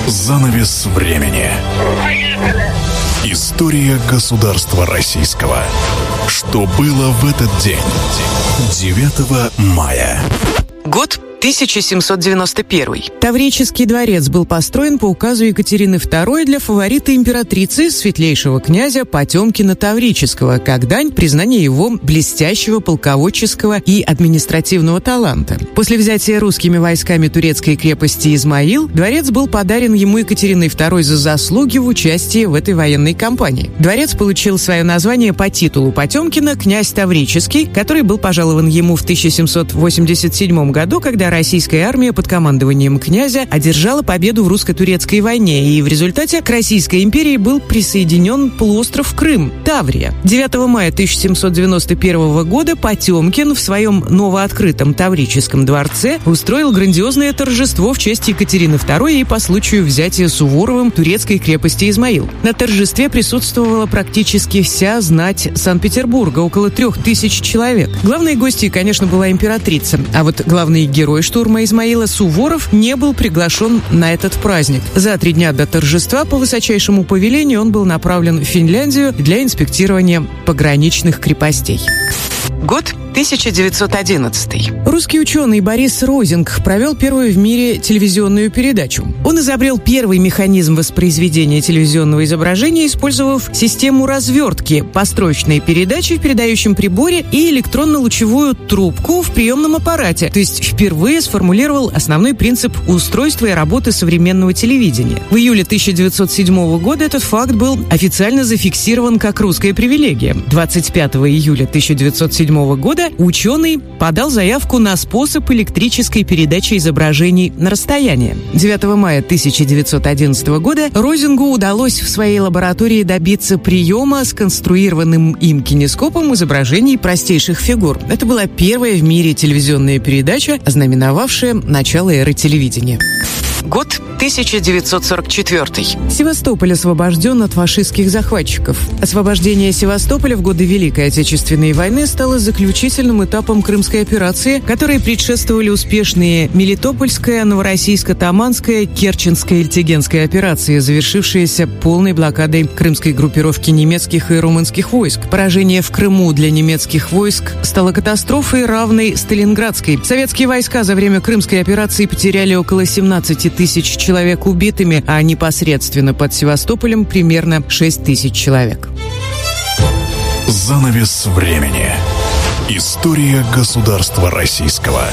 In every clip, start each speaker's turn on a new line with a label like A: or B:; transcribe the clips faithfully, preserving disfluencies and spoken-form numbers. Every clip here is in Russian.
A: Занавес времени. История государства российского. Что было в этот день? девятого мая.
B: Год тысяча семьсот девяносто первый.
C: Таврический дворец был построен по указу Екатерины второй для фаворита императрицы, светлейшего князя Потемкина Таврического, как дань признания его блестящего полководческого и административного таланта. После взятия русскими войсками турецкой крепости Измаил, дворец был подарен ему Екатериной второй за заслуги в участии в этой военной кампании. Дворец получил свое название по титулу Потемкина «Князь Таврический», который был пожалован ему в тысяча семьсот восемьдесят седьмом году, когда российская армия под командованием князя одержала победу в русско-турецкой войне, и в результате к Российской империи был присоединен полуостров Крым, Таврия. девятого мая тысяча семьсот девяносто первого года Потемкин в своем новооткрытом Таврическом дворце устроил грандиозное торжество в честь Екатерины второй и по случаю взятия Суворовым турецкой крепости Измаил. На торжестве присутствовала практически вся знать Санкт-Петербурга, около трех тысяч человек. Главной гостьей, конечно, была императрица, а вот главный герой штурма Измаила Суворов не был приглашен на этот праздник. За три дня до торжества по высочайшему повелению он был направлен в Финляндию для инспектирования пограничных крепостей.
B: Год тысяча девятьсот одиннадцатый.
C: Русский ученый Борис Розинг провел первую в мире телевизионную передачу. Он изобрел первый механизм воспроизведения телевизионного изображения, использовав систему развертки, построчной передачи в передающем приборе и электронно-лучевую трубку в приемном аппарате, то есть впервые сформулировал основной принцип устройства и работы современного телевидения. В июле тысяча девятьсот седьмого года этот факт был официально зафиксирован как русская привилегия. двадцать пятого июля тысяча девятьсот седьмого года ученый подал заявку на способ электрической передачи изображений на расстояние. девятого мая тысяча девятьсот одиннадцатого года Розингу удалось в своей лаборатории добиться приема сконструированным им кинескопом изображений простейших фигур. Это была первая в мире телевизионная передача, ознаменовавшая начало эры телевидения.
B: Год тысяча девятьсот сорок четвертый.
C: Севастополь освобожден от фашистских захватчиков. Освобождение Севастополя в годы Великой Отечественной войны стало заключительным этапом Крымской операции, которой предшествовали успешные Мелитопольская, Новороссийско-Таманская, Керченская и Тегенская операции, завершившиеся полной блокадой крымской группировки немецких и румынских войск. Поражение в Крыму для немецких войск стало катастрофой, равной Сталинградской. Советские войска за время Крымской операции потеряли около семнадцати тысяч человек убитыми, а непосредственно под Севастополем примерно шесть тысяч человек.
A: Занавес времени. История государства российского.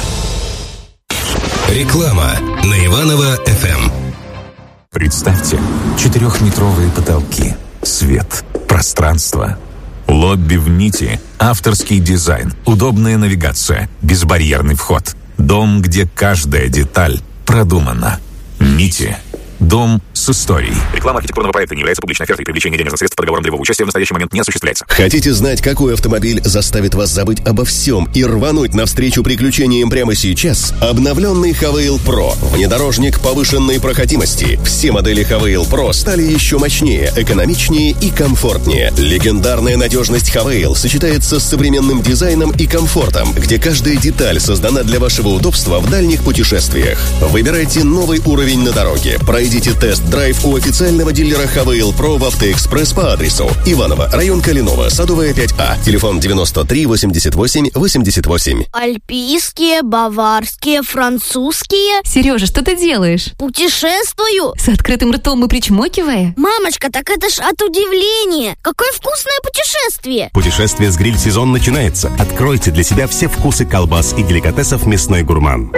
D: Реклама на Иваново эф эм.
E: Представьте, четырехметровые потолки, свет, пространство, лобби в нити, авторский дизайн, удобная навигация, безбарьерный вход. Дом, где каждая деталь продумана. Нити. Дом с историей.
F: Реклама архитектурного проекта не является публичной офертой. Привлечение денежных средств по договорам долевого участия в настоящий момент не осуществляется.
D: Хотите знать, какой автомобиль заставит вас забыть обо всем и рвануть навстречу приключениям прямо сейчас? Обновленный Хавейл Pro. Внедорожник повышенной проходимости. Все модели Хавейл Pro стали еще мощнее, экономичнее и комфортнее. Легендарная надежность Хавейл сочетается с современным дизайном и комфортом, где каждая деталь создана для вашего удобства в дальних путешествиях. Выбирайте новый уровень на дороге. Пройдите тест-драйв у официального дилера Хавейл Pro в Автоэкспресс по адресу Иваново, район Калинова, Садовая, пять А. Телефон девяносто три восемьдесят восемь восемьдесят восемь.
G: Альпийские, баварские, французские.
H: Сережа, что ты делаешь?
G: Путешествую.
H: С открытым ртом и причмокивая?
G: Мамочка, так это ж от удивления. Какое вкусное путешествие.
I: Путешествие с гриль-сезон начинается. Откройте для себя все вкусы колбас и деликатесов «Мясной гурман».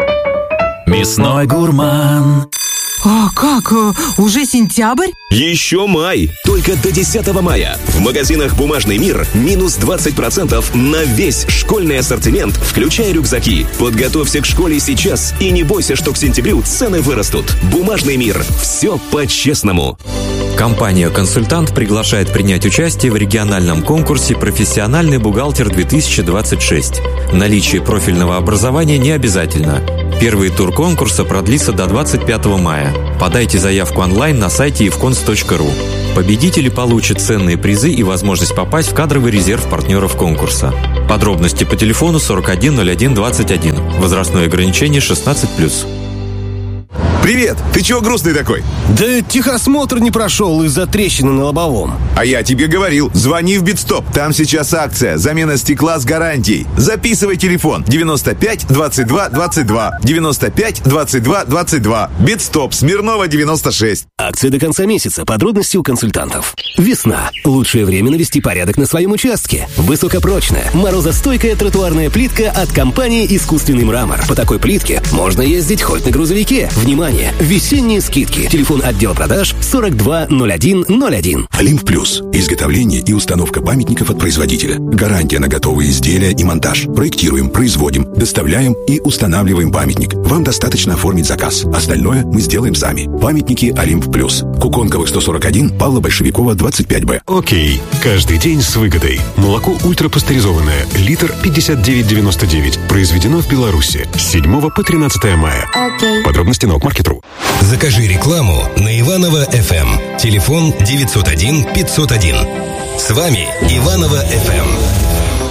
J: «Мясной гурман».
C: А как? Уже сентябрь?
K: Еще май! Только до десятого мая. В магазинах «Бумажный мир» минус двадцать процентов на весь школьный ассортимент, включая рюкзаки. Подготовься к школе сейчас и не бойся, что к сентябрю цены вырастут. «Бумажный мир». Все по-честному.
L: Компания «Консультант» приглашает принять участие в региональном конкурсе «Профессиональный бухгалтер-две тысячи двадцать шесть». Наличие профильного образования не обязательно. Первый тур конкурса продлится до двадцать пятого мая. Подайте заявку онлайн на сайте ивконс точка ру. Победители получат ценные призы и возможность попасть в кадровый резерв партнеров конкурса. Подробности по телефону сорок один ноль один двадцать один. Возрастное ограничение шестнадцать плюс.
M: Привет! Ты чего грустный такой?
N: Да техосмотр не прошел из-за трещины на лобовом.
M: А я тебе говорил, звони в Битстоп. Там сейчас акция. Замена стекла с гарантией. Записывай телефон. девяносто пять двадцать два двадцать два. девяносто пять двадцать два двадцать два. Битстоп. Смирнова девяносто шесть.
N: Акция до конца месяца. Подробности у консультантов. Весна. Лучшее время навести порядок на своем участке. Высокопрочная, морозостойкая тротуарная плитка от компании «Искусственный мрамор». По такой плитке можно ездить хоть на грузовике. Внимание! Весенние скидки. Телефон отдела продаж сорок два ноль один ноль один.
A: Олимп Плюс. Изготовление и установка памятников от производителя. Гарантия на готовые изделия и монтаж. Проектируем, производим, доставляем и устанавливаем памятник. Вам достаточно оформить заказ. Остальное мы сделаем сами. Памятники Олимп Плюс. Куконковых сто сорок один, Павла Большевикова двадцать пять Б.
O: Окей. Каждый день с выгодой. Молоко ультрапастеризованное. Литр пятьдесят девять девяносто девять. Произведено в Беларуси. С седьмого по тринадцатое мая.
G: Окей.
O: Подробности на Окмаркет точка ру.
P: Закажи рекламу на Иваново эф эм. Телефон девятьсот один пятьсот один. С вами Иваново эф эм.